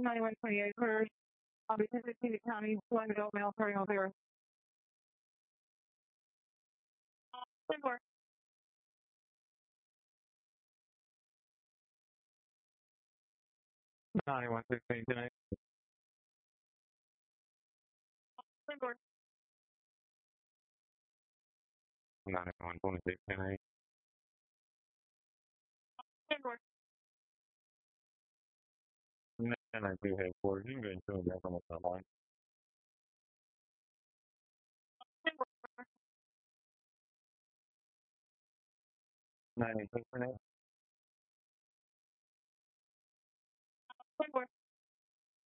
9128 for Pacific County, flying adult male, cardinal 0. 10-4. 9116 tonight. 10-4. 9126 tonight. 10-4. 992 headquarters, you can go ahead and tune back on the front line. 10-4. 986 tonight. 10-4.